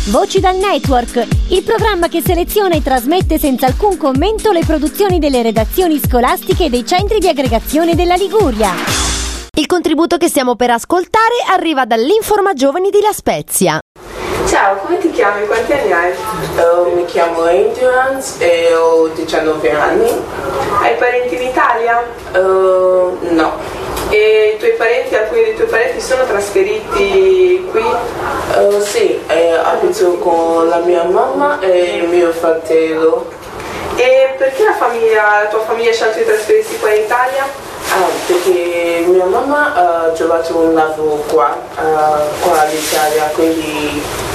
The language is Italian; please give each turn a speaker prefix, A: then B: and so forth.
A: Voci dal Network, il programma che seleziona e trasmette senza alcun commento le produzioni delle redazioni scolastiche e dei centri di aggregazione della Liguria.
B: Il contributo che stiamo per ascoltare arriva dall'Informa Giovani di La Spezia.
C: Ciao, come ti chiami? Quanti anni hai?
D: Mi chiamo Endurance e ho 19 anni.
C: Hai parenti in Italia?
D: No.
C: E i tuoi parenti, alcuni dei tuoi parenti sono trasferiti qui?
D: Sì, abito con la mia mamma e il mio fratello.
C: E perché la tua famiglia ha scelto di trasferirsi qua in Italia?
D: Perché mia mamma ha trovato un lavoro qua all'Italia, quindi